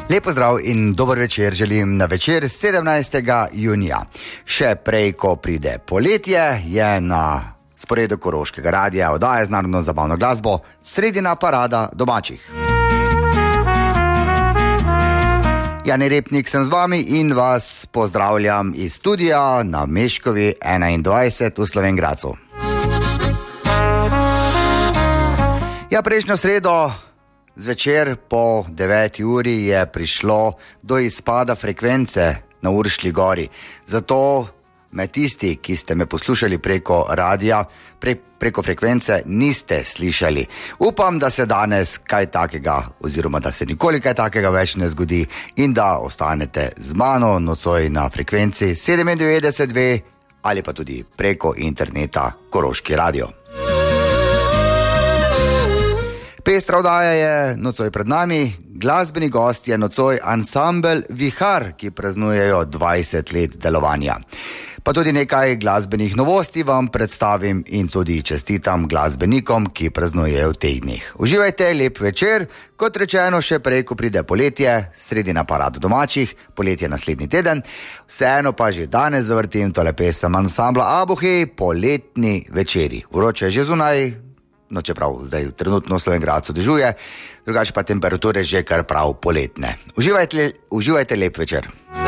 Lep pozdrav in dober večer želim na večer 17. junija. Še prej, ko pride poletje, je na sporedu Koroškega radia oddaja z narodno zabavno glasbo Sredina parada domačih. Jani Repnik sem z vami in vas pozdravljam iz studia na Meškovi 21 v Slovenj Gradcu. Ja, prejšnjo sredo zvečer po 9. uri je prišlo do izpada frekvence na Uršlji gori. Zato me tisti, ki ste me poslušali preko radia, preko frekvence, niste slišali. Upam, da se danes kaj takega, oziroma da se nikoli kaj takega več ne zgodi in da ostanete z mano nocoj na frekvenci 97.2 ali pa tudi preko interneta Koroški radio. Pestra oddaja je nocoj pred nami, glasbeni gost je nocoj ansambel Vihar, ki praznujejo 20 let delovanja. Pa tudi nekaj glasbenih novosti vam predstavim in tudi čestitam glasbenikom, ki praznujejo v teh dneh. Uživajte, lep večer, kot rečeno še prej, ko pride poletje, Sredina parada domačih, poletje naslednji teden. Vseeno pa že danes zavrtim tole pesem ansambla Abuhi, Poletni večeri. Vroče je že zunaj, no čeprav zdaj trenutno v Slovenj Gradcu dežuje, drugače pa temperature že kar prav poletne. Uživajte, lep večer.